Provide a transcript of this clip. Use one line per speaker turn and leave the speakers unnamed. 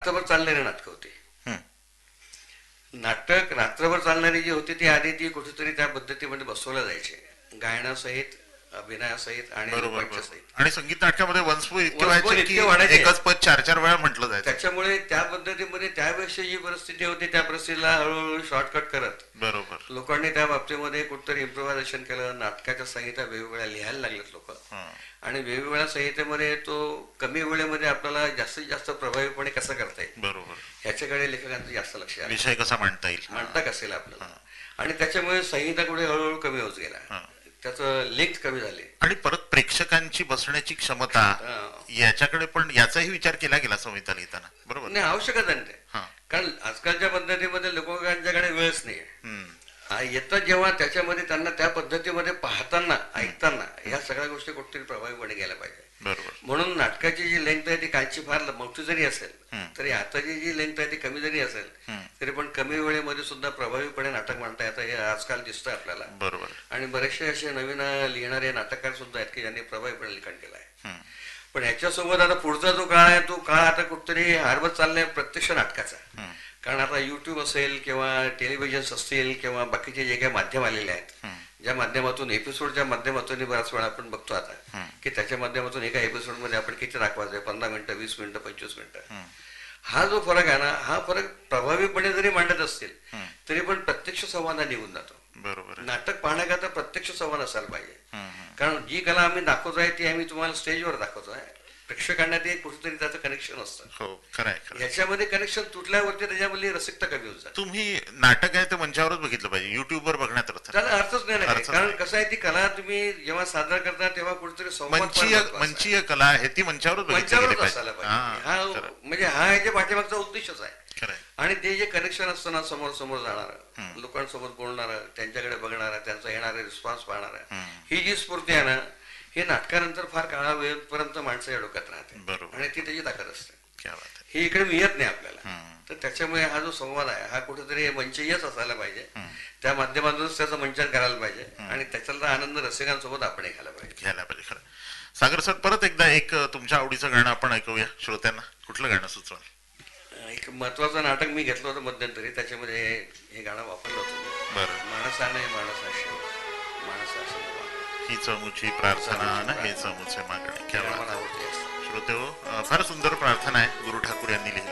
रात्रभर चालणारी नाटकं होती.
हं.
नाटक रात्रभर चालणारी जी होती ती आधी ती कुठेतरी त्या पद्धतीमध्ये बसवल्या जायचे, गायनासहित, अभिनयासहित आणि
बरोबर
लोकांच्या
बरोबर.
सहित.
आणि संगीत नाटकामध्ये वंशभूत इतके
वंशभूत
व्हायचे
इतके
की
वाढायचे.
एकच पद 4-4 वेळा म्हटलं जायचं.
त्याच्यामुळे त्या पद्धतीमध्ये त्यावेळेस जी परिस्थिती होती त्या परिस्थितीला हळूहळू शॉर्टकट करत
बरोबर.
लोकांनी त्या बाबतीमध्ये कुठतरी इम्प्रोव्हायझेशन केलं. नाटकाच्या संहिता वेगवेगळ्या लिहायला लागलेत लोक,
हं.
आणि वेगवेगळ्या संहितेमध्ये तो कमी वेळेमध्ये आपल्याला जास्तीत जास्त प्रभावीपणे कसं करता येईल
बरोबर.
ह्याच्याकडे लेखकांचं जास्त लक्ष आहे.
विषय कसा मांडता येईल.
म्हणता कसेल आपल्याला, आणि त्याच्यामुळे संहिता कुठे हळूहळू कमी होत गेला,
हं.
त्याचं लेख कमी झाले.
आणि परत प्रेक्षकांची बसण्याची क्षमता
हं.
याच्याकडे पण याचाही विचार केला गेला संहिता लिहिताना. बरोबर.
नाही, आवश्यकच आहे ते.
हा.
कारण आजकालच्या पद्धतीमध्ये लोकांच्याकडे वेळच नाही.
हम्म.
येतं जेव्हा त्याच्यामध्ये त्यांना त्या पद्धतीमध्ये पाहताना ऐकताना ह्या सगळ्या गोष्टी कुठेतरी प्रभावीपणे गेल्या पाहिजे.
बरोबर.
म्हणून नाटकाची जी लेंथ आहे ती कालची फार मोठी जरी असेल
हम्म.
तरी आताची जी लेंथ आहे ती कमी जरी असेल
हम्म.
तरी पण कमी वेळेमध्ये सुद्धा प्रभावीपणे नाटक मांडता येतं हे आजकाल दिसतं आपल्याला.
बरोबर.
आणि बरेचसे असे नवीन लिहिणारे नाटककार सुद्धा आहेत की ज्यांनी प्रभावीपणे लिखाण केलं आहे.
हम्म.
पण ह्याच्यासोबत आता पुढचा जो काळ आहे तो काळ आता कुठेतरी हरवत चाललाय प्रत्यक्ष नाटकाचा.
हम्म.
कारण आता युट्यूब असेल किंवा टेलिव्हिजन्स असतील किंवा बाकीचे जे काही माध्यम आलेले आहेत,
हम्म.
ज्या माध्यमातून एपिसोडच्या माध्यमातून बराच वेळा आपण बघतो आता
हम्म.
की त्याच्या माध्यमातून एका एपिसोडमध्ये आपण किती दाखवायचं, 15 मिनिटं, 20 मिनिटं, 25 मिनिटं.
हम्म.
हा जो फरक आहे ना, हा फरक प्रभावीपणे जरी मांडत असतील
हम्म.
तरी पण प्रत्यक्ष संवाद निघून जातो.
बरोबर.
नाटक पाहण्याकरता प्रत्यक्ष संवाद असायला पाहिजे.
हम्म.
कारण जी कला आम्ही दाखवतो आहे ती आम्ही तुम्हाला स्टेजवर दाखवतो आहे. प्रेक्षकांना ते कुठेतरी त्याचं कनेक्शन असतं.
हो, खरं आहे, खरं आहे.
याच्यामध्ये कनेक्शन तुटल्यावरती त्याच्यामधली रसिकता कमी होत जाते.
तुम्ही नाटक आहे ते मंचावरच बघितलं पाहिजे, युट्यूबवर बघण्यात अर्थ
त्याला अर्थच नाही ना.
अर्थच
कारण
नाही.
कसं आहे, ती कला तुम्ही जेव्हा सादर करता तेव्हा कुठेतरी संवाद फार महत्त्वाचा आहे.
मंचीय कला आहे ती मंचावरच बघितली गेली
मंचावरच
पाहिजे.
असायला
हा,
पाहिजे. हा
खरं आहे,
म्हणजे हा याच्या पाठीमागचा उद्देशच आहे.
खरं आहे.
आणि ते जे कनेक्शन असतं ना, समोर समोर जाणारं,
हम्म.
लोकांसोबत बोलणारं, त्यांच्याकडे बघणारं, त्यांचा येणारा रिस्पॉन्स पाहणारं,
हम्म.
ही जी स्फूर्ती आहे ना, हे नाटकानंतर फार काळावेळपर्यंत माणसाच्या डोक्यात राहते.
बरोबर.
आणि ती त्याची ताकद असते.
क्या बात आहे.
ही इकडे मिळत नाही आपल्याला.
हम्म.
तर त्याच्यामुळे हा जो संवाद आहे हा कुठेतरी मंचीयच असायला पाहिजे.
हम्म.
त्या माध्यमातूनच त्याचं मंचन करायला पाहिजे आणि त्याच्यातला आनंद रसिकांसोबत आपण घ्यायला पाहिजे.
घ्यायला पाहिजे. खरं. सागर सर, परत एकदा एक तुमच्या आवडीचं गाणं आपण ऐकूया श्रोत्यांना. कुठलं गाणं सुचवाल?
एक महत्वाचं नाटक मी घेतलं होतं मध्यंतरी, त्याच्यामध्ये हे गाणं वापरलं होतं.
बरं.
माणसाने माणसाशी माणसाशी
हीच अमुची प्रार्थना न हेच अमुचे मागणे. क्या बात
मला
आहे.
आवडते.
श्रोते हो, फार सुंदर प्रार्थना आहे गुरु ठाकूर यांनी लिहिली.